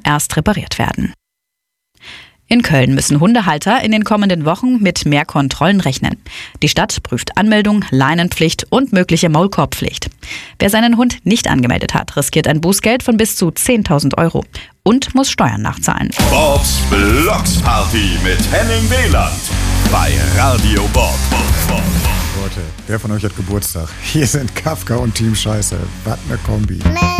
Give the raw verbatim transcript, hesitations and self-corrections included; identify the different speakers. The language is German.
Speaker 1: erst repariert werden. In Köln müssen Hundehalter in den kommenden Wochen mit mehr Kontrollen rechnen. Die Stadt prüft Anmeldung, Leinenpflicht und mögliche Maulkorbpflicht. Wer seinen Hund nicht angemeldet hat, riskiert ein Bußgeld von bis zu zehntausend Euro und muss Steuern nachzahlen.
Speaker 2: Bobs Blocksparty mit Henning Wieland bei Radio Bob.
Speaker 3: Leute, wer von euch hat Geburtstag? Hier sind Kafka und Team Scheiße. Was ne Kombi.